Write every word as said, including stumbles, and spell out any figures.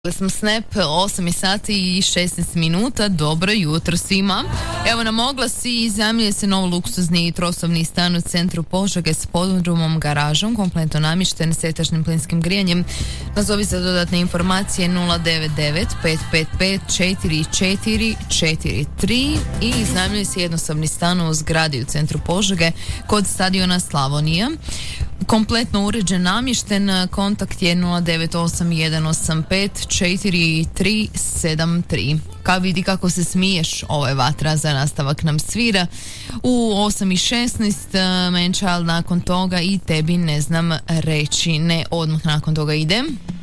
Smo Snap, osam sati i šesnaest minuta. Dobro jutro svima. Evo nam oglasi, iznajmljuje se nov luksuzni i trosobni stan u centru Požege s podrumom, garažom, kompletno namješten s etažnim plinskim grijanjem. Nazovi za dodatne informacije nula devet devet pet pet pet četiri četiri četiri tri i iznajmljuje se jednosobni stan u zgradi u centru Požege kod stadiona Slavonija. Kompletno uređen, namješten. Kontakt je nula devet osam jedan osam pet četiri tri sedam tri. Ka vidi kako se smiješ, ovo je Vatra, za nastavak nam svira u osam i šesnaest, menčal nakon toga i tebi ne znam reći. Ne, odmah nakon toga ide